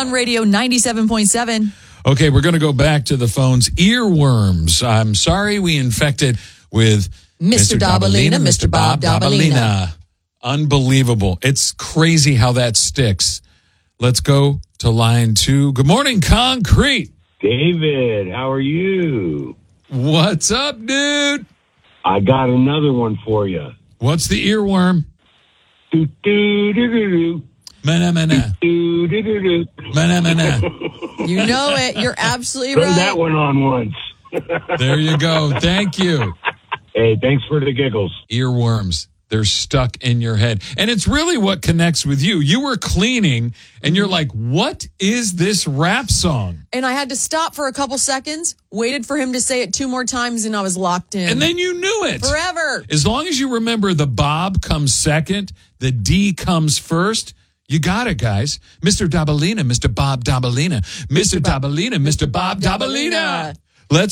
on Radio 97.7. Okay, we're going to go back to the phones. Earworms. I'm sorry we infected with Mr. Dabalina, Mr. Bob Dabalina. Unbelievable. It's crazy how that sticks. Let's go to line 2. Good morning, Concrete. David, how are you? What's up, dude? I got another one for you. What's the earworm? Do do do do do. Mana mana. Do do do do. Mana mana. You know it. You're absolutely Throw right. that one on once. There you go. Thank you. Hey, thanks for the giggles. Earworms. They're stuck in your head. And it's really what connects with you. You were cleaning and you're like, what is this rap song? And I had to stop for a couple seconds, waited for him to say it 2 more times, and I was locked in. And then you knew it. Forever. As long as you remember the Bob comes second, the D comes first, you got it, guys. Mr. Dabalina, Mr. Bob Dabalina. Mr. Dabalina, Mr. Bob Dabalina.